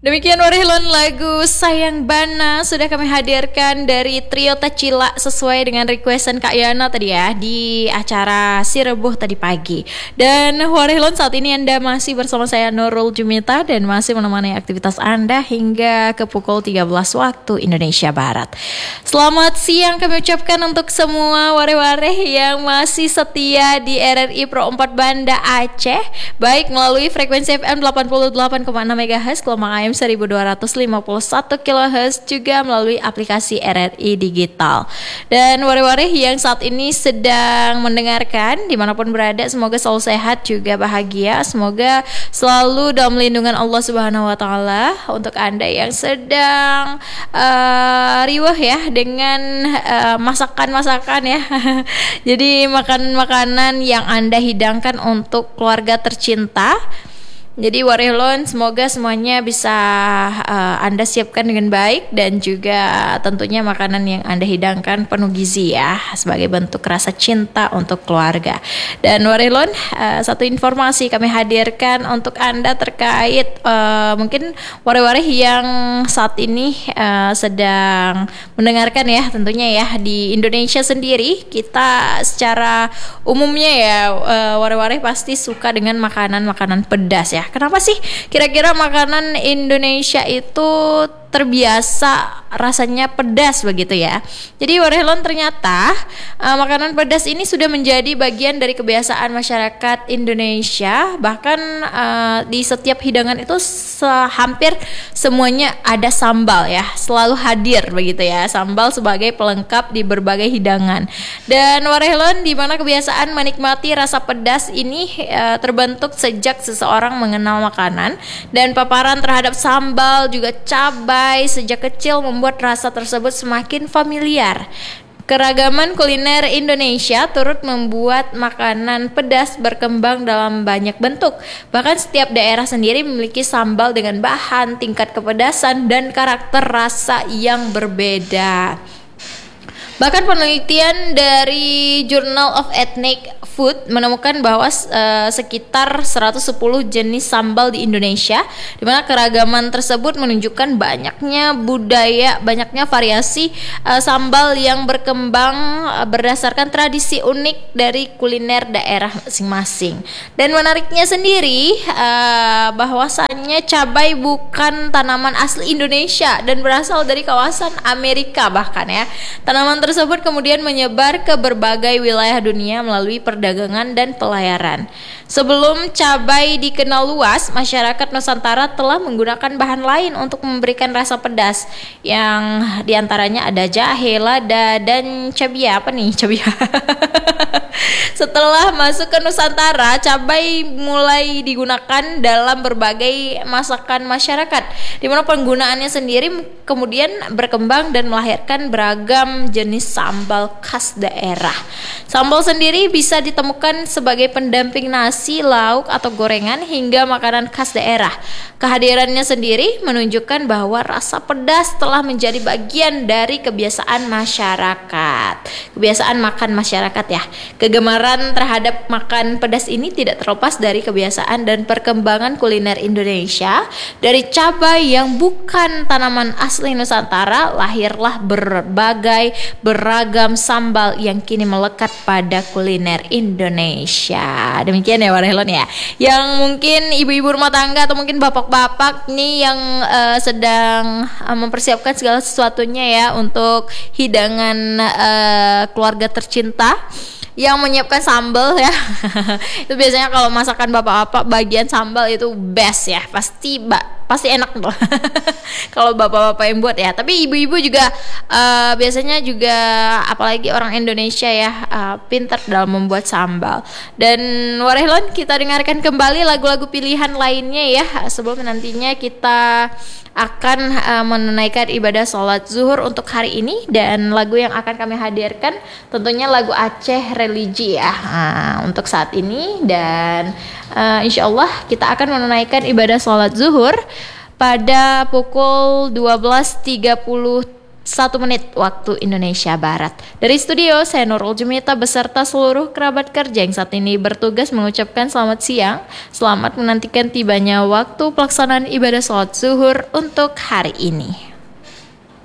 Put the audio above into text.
Demikian Warihlan lagu Sayang Bana sudah kami hadirkan dari Trio Tacila sesuai dengan requestan Kak Yana tadi ya di acara Si Rebuh tadi pagi. Dan Warihlan saat ini Anda masih bersama saya Nurul Jumita dan masih menemani aktivitas Anda hingga ke pukul 13 waktu Indonesia Barat. Selamat siang kami ucapkan untuk semua wareh-wareh yang masih setia di RRI Pro 4 Banda Aceh, baik melalui frekuensi FM 88,6 MHz gelombang AM 1251 kHz, juga melalui aplikasi RRI Digital. Dan wareh-wareh yang saat ini sedang mendengarkan dimanapun berada, semoga selalu sehat juga bahagia. Semoga selalu dalam lindungan Allah Subhanahu Wa Taala. Untuk Anda yang sedang riwah ya dengan masakan-masakan ya jadi makanan-makanan yang Anda hidangkan untuk keluarga tercinta. Jadi Warihlan semoga semuanya bisa Anda siapkan dengan baik, dan juga tentunya makanan yang Anda hidangkan penuh gizi ya, sebagai bentuk rasa cinta untuk keluarga. Dan Warihlan satu informasi kami hadirkan untuk Anda terkait mungkin wareh-wareh yang saat ini sedang mendengarkan ya, tentunya ya di Indonesia sendiri kita secara umumnya ya wareh-wareh pasti suka dengan makanan-makanan pedas ya. Kenapa sih kira-kira makanan Indonesia itu terbiasa rasanya pedas begitu ya? Jadi Warihlan ternyata makanan pedas ini sudah menjadi bagian dari kebiasaan masyarakat Indonesia. Bahkan di setiap hidangan itu hampir semuanya ada sambal ya, selalu hadir begitu ya, sambal sebagai pelengkap di berbagai hidangan. Dan Warihlan di mana kebiasaan menikmati rasa pedas ini terbentuk sejak seseorang mengenal makanan, dan paparan terhadap sambal juga cabai sejak kecil membuat rasa tersebut semakin familiar. Keragaman kuliner Indonesia turut membuat makanan pedas berkembang dalam banyak bentuk. Bahkan setiap daerah sendiri memiliki sambal dengan bahan, tingkat kepedasan, dan karakter rasa yang berbeda. Bahkan penelitian dari Journal of Ethnic Food menemukan bahwa sekitar 110 jenis sambal di Indonesia, di mana keragaman tersebut menunjukkan banyaknya budaya, banyaknya variasi sambal yang berkembang berdasarkan tradisi unik dari kuliner daerah masing-masing. Dan menariknya sendiri bahwasannya cabai bukan tanaman asli Indonesia dan berasal dari kawasan Amerika bahkan ya. Tanaman tersebut kemudian menyebar ke berbagai wilayah dunia melalui perdagangan dan pelayaran. Sebelum cabai dikenal luas, masyarakat Nusantara telah menggunakan bahan lain untuk memberikan rasa pedas, yang diantaranya ada jahe, lada, dan cabai. Apa nih cabai? Setelah masuk ke Nusantara, cabai mulai digunakan dalam berbagai masakan masyarakat, di mana penggunaannya sendiri kemudian berkembang dan melahirkan beragam jenis sambal khas daerah. Sambal sendiri bisa ditemukan sebagai pendamping nasi, lauk, atau gorengan hingga makanan khas daerah. Kehadirannya sendiri menunjukkan bahwa rasa pedas telah menjadi bagian dari kebiasaan masyarakat. Kebiasaan makan masyarakat ya. Kegemaran terhadap makan pedas ini tidak terlepas dari kebiasaan dan perkembangan kuliner Indonesia. Dari cabai yang bukan tanaman asli Nusantara, lahirlah beragam sambal yang kini melekat pada kuliner Indonesia. Demikian ya Warihlan ya. Yang mungkin ibu-ibu rumah tangga atau mungkin bapak-bapak nih yang sedang mempersiapkan segala sesuatunya ya untuk hidangan keluarga tercinta, yang menyiapkan sambal ya. Itu biasanya kalau masakan bapak-bapak bagian sambal itu best ya, pasti enak tuh. Kalau bapak-bapak yang buat ya. Tapi ibu-ibu juga biasanya juga, apalagi orang Indonesia ya, pintar dalam membuat sambal. Dan Warihlan, kita dengarkan kembali lagu-lagu pilihan lainnya ya, sebelum nantinya kita akan menunaikan ibadah sholat zuhur untuk hari ini. Dan lagu yang akan kami hadirkan tentunya lagu Aceh Religi ya untuk saat ini. Dan insya Allah kita akan menunaikan ibadah sholat zuhur pada pukul 12.30 1 menit waktu Indonesia Barat. Dari studio, saya Nurul Jumita beserta seluruh kerabat kerja yang saat ini bertugas mengucapkan selamat siang. Selamat menantikan tibanya waktu pelaksanaan ibadah sholat zuhur untuk hari ini.